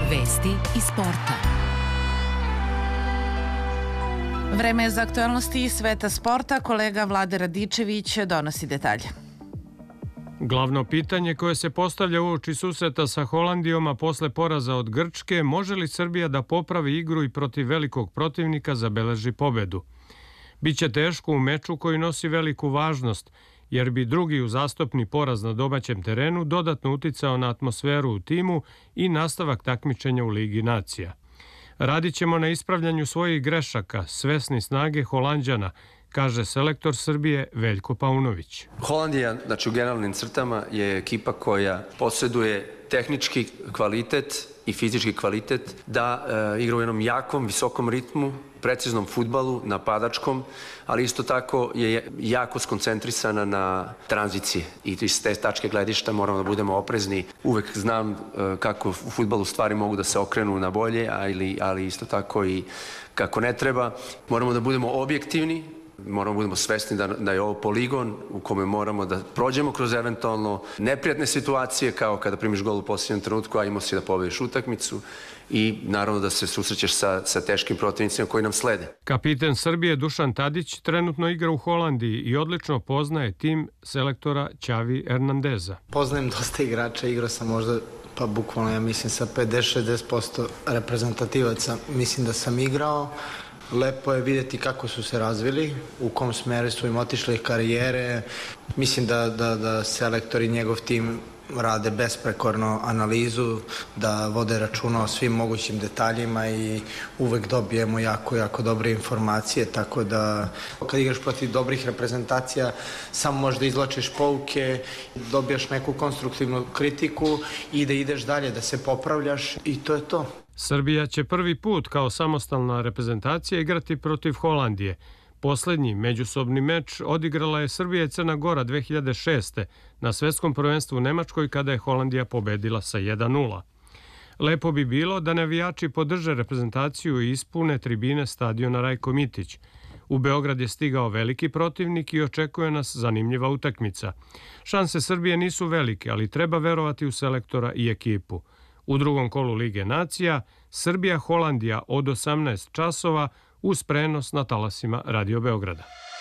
Vesti iz sporta. Vreme je za aktualnosti iz sveta sporta. Kolega Vlade Radičević donosi detalje. Glavno pitanje koje se postavlja uoči susreta sa Holandijom, a posle poraza od Grčke, može li Srbija da popravi igru i protiv velikog protivnika zabeleži pobedu? Biće teško u meču koji nosi veliku važnost, jer bi drugi uzastopni poraz na domaćem terenu dodatno uticao na atmosferu u timu i nastavak takmičenja u Ligi nacija. Radit ćemo na ispravljanju svojih grešaka, svesni snage Holanđana, kaže selektor Srbije Veljko Paunović. Holandija, znači u generalnim crtama, je ekipa koja posjeduje tehnički kvalitet i fizički kvalitet da igra u jednom jakom, visokom ritmu, preciznom fudbalu, napadačkom, ali isto tako je jako skoncentrisana na tranzicije i iz te tačke gledišta moramo da budemo oprezni. Uvek znam kako u fudbalu stvari mogu da se okrenu na bolje, ali isto tako i kako ne treba. Moramo da budemo objektivni, moramo da budemo svesni da je ovo poligon u kome moramo da prođemo kroz eventualno neprijatne situacije, kao kada primiš gol u posljednjem trenutku, a imao si da pobediš utakmicu i naravno da se susrećeš sa teškim protivnicima koji nam slede. Kapiten Srbije Dušan Tadić trenutno igra u Holandiji i odlično poznaje tim selektora Xavi Hernandeza. Poznajem dosta igrača, igrao sam možda bukvalno, ja mislim, sa 50-60% reprezentativaca. Mislim da sam igrao. Lepo je vidjeti kako su se razvili, u kom smeru su im otišle karijere. Mislim da selektor i njegov tim rade besprekorno analizu, da vode računa o svim mogućim detaljima i uvek dobijemo jako dobre informacije, tako da kad igraš protiv dobrih reprezentacija samo možda izvlačiš pouke, dobijaš neku konstruktivnu kritiku i da ideš dalje, da se popravljaš i to je to. Srbija će prvi put kao samostalna reprezentacija igrati protiv Holandije. Poslednji međusobni meč odigrala je Srbija i Crna Gora 2006. na svetskom prvenstvu u Nemačkoj kada je Holandija pobedila sa 1:0. Lepo bi bilo da navijači podrže reprezentaciju i ispune tribine stadiona Rajko Mitić. U Beograd je stigao veliki protivnik i očekuje nas zanimljiva utakmica. Šanse Srbije nisu velike, ali treba verovati u selektora i ekipu. U drugom kolu Lige nacija Srbija-Holandija od 18 časova uz prenos na talasima Radio Beograda.